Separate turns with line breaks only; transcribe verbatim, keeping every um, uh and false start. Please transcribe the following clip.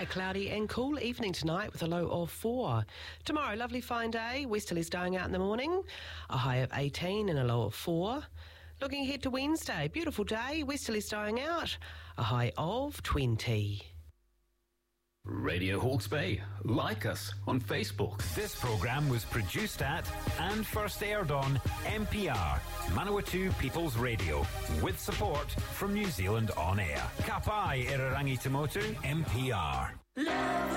A cloudy and cool evening tonight with a low of four. Tomorrow, lovely fine day. Westerlies dying out in the morning. A high of eighteen and a low of four. Looking ahead to Wednesday, beautiful day. Westerlies dying out. A high of twenty.
Radio Hawke's Bay. Like us on Facebook.
This programme was produced at and first aired on M P R, Manawatu People's Radio, with support from New Zealand On Air. Ka pai e Rangi Tamotu, M P R. Love.